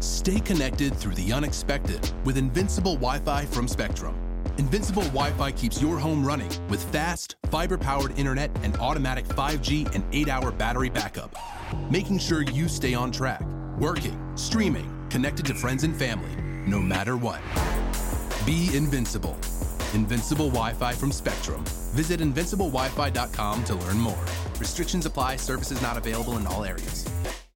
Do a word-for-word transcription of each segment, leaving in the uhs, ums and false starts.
Stay connected through the unexpected with Invincible Wi-Fi from Spectrum. Invincible Wi-Fi keeps your home running with fast, fiber-powered internet and automatic five G and eight hour battery backup, making sure you stay on track, working, streaming, connected to friends and family, no matter what. Be invincible. Invincible Wi-Fi from Spectrum. Visit invincible wi fi dot com to learn more. Restrictions apply. Services not available in all areas.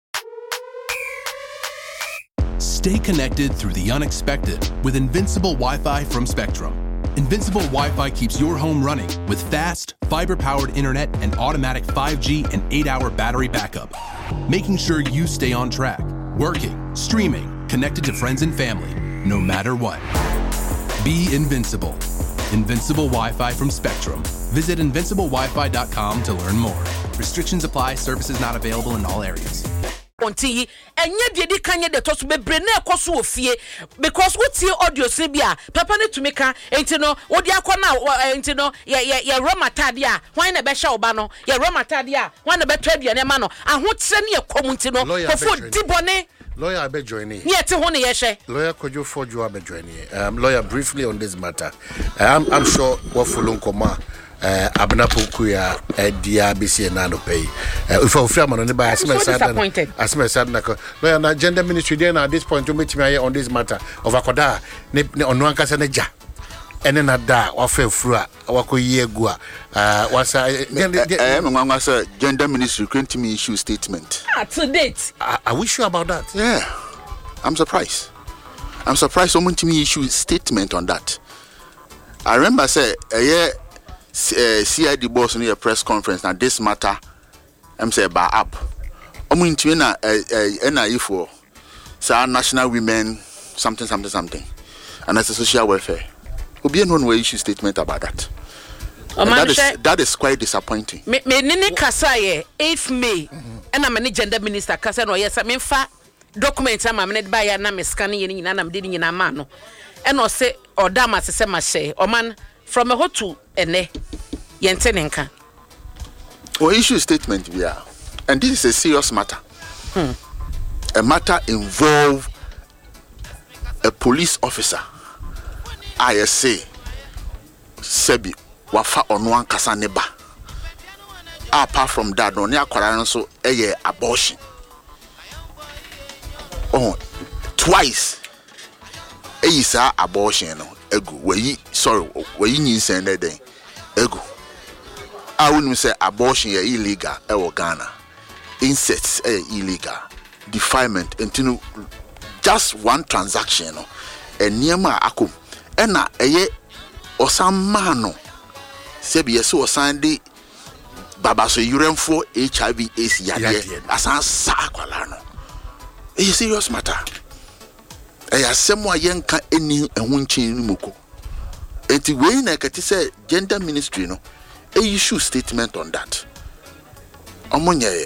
Stay connected through the unexpected with Invincible Wi-Fi from Spectrum. Invincible Wi-Fi keeps your home running with fast, fiber-powered internet and automatic five G and eight hour battery backup, making sure you stay on track, working, streaming, connected to friends and family, no matter what. Be invincible. Invincible Wi-Fi from Spectrum. Visit invincible wi fi dot com to learn more. Restrictions apply. Services not available in all areas. Onti enye de di kanye de to so bebre na ekoso ofie because what tie audio se bia papa ne tumika enti no wo de akona enti no ye ye ye romatade a hwan na be hye oba no ye romatade a hwan na be to aduane ma no ahotire ne yekom enti no kofo dibone lawyer abe join ye te ho ne ye hye lawyer Kojo Fojo abe join um lawyer briefly on this matter. i'm i'm sure what follow nkoma Uh, Abna Pukuya, Dia B C Nano pay. If I'm from on the buy, as I said, na gender ministry then at this point to meet me on this matter of Akoda, on one Casaneja. And then at that, or fair frua, or Koyegua. Uh, was I am a gender ministry couldn't me issue statement. Ah, to date. I wish you about that. Yeah, I'm surprised. I'm surprised someone to me issue statement on that. I remember say a year. Uh, C I D boss in a press conference now this matter I'm say ba up omu ntimi na na ifo sa national women something something something and as a social welfare obi no no issue statement about that. That is, that is quite disappointing. Me me nini kasa ye eighth May and I'm a gender minister kasa no yes I mean fa document am am ne ba ya na me scan ye nyina na me de nyina ma no e no say odama se se ma she o man from a hotu ene yentenenka or issue statement we are, and this is a serious matter. Hmm. A matter involve a police officer. I say Sebi wafa onwan kasa neba. Apart from that, no near Koran so a abortion. Oh, twice. A is abortion no. Ego we sorry we yin send that day ego I wouldn't say abortion is illegal e Ghana, incest is illegal, defilement into just one transaction no e niema akom e na eye osama no se bi yeso osande baba so uremfo H I V AIDS yade asan sa akwala no e serious matter. I asem wa yenka eni ehun chin ni moko enti we na kati say gender ministry no e issue statement on that omonye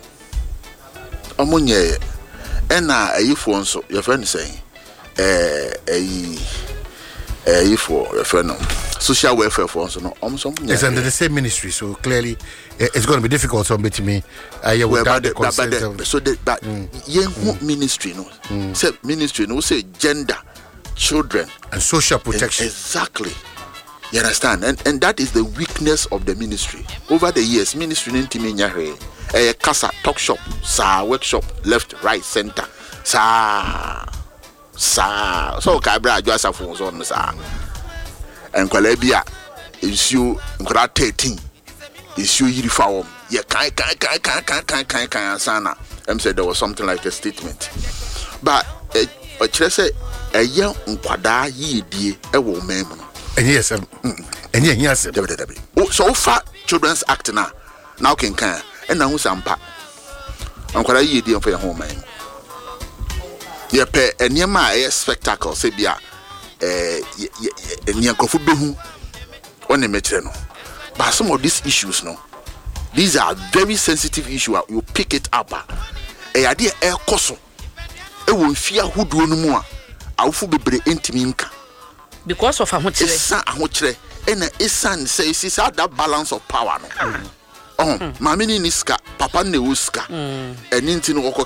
omonye ena ayifo nso your friend saying eh eh ayifo your friend no social welfare for nso no omso omonye it's under the same ministry so clearly it's going to be difficult so bit me uh, yeah, without the consent the, so the, that mm. yen mm. ministry no mm. say ministry no say gender, children and social protection and, exactly you understand and and that is the weakness of the ministry over the years. Ministry ntimi nyahwe eh kasa talk shop sa workshop left right center sa sa so ka bra adwa asafo so no sa en kwala bia issue nkra thirteen issue yiri fawom ye kan kan kan kan kan kan kan kan sana em said there was something like a statement but o kire say eye nkwada yidie e wo mem no and yes and yes so far Children's Act na now can can and na hu sampa nkwada yidie for your home man ye pe eniema e spectacle say bia eh enyankofu behu one metre no. But some of these issues, no, these are very sensitive issues. You pick it up. A idea air coso. A will fear who do no more. I will be intiminka because of a much. And a son says it's that balance of power. No, oh, mammy niska, papa neuska, and intino